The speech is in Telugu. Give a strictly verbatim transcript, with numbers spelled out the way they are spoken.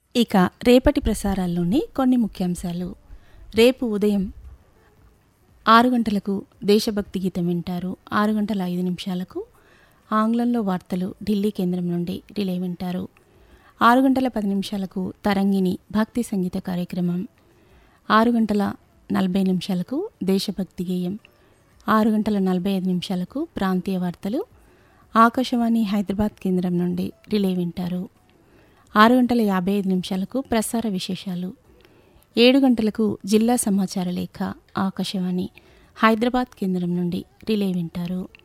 ఇక రేపటి ప్రసారాల్లోని కొన్ని ముఖ్యాంశాలు. రేపు ఉదయం ఆరు గంటలకు దేశభక్తి గీతం వింటారు. ఆరు గంటల ఐదు నిమిషాలకు ఆంగ్లంలో వార్తలు ఢిల్లీ కేంద్రం నుండి రిలే వింటారు. ఆరు గంటల పది నిమిషాలకు తరంగిణి భక్తి సంగీత కార్యక్రమం. ఆరు గంటల నలభై నిమిషాలకు దేశభక్తి గేయం. ఆరు గంటల నలభై ఐదు నిమిషాలకు ప్రాంతీయ వార్తలు ఆకాశవాణి హైదరాబాద్ కేంద్రం నుండి రిలే వింటారు. ఆరు గంటల యాభై ఐదు నిమిషాలకు ప్రసార విశేషాలు. ఏడు గంటలకు జిల్లా సమాచార లేఖ ఆకాశవాణి హైదరాబాద్ కేంద్రం నుండి రిలే వింటారు.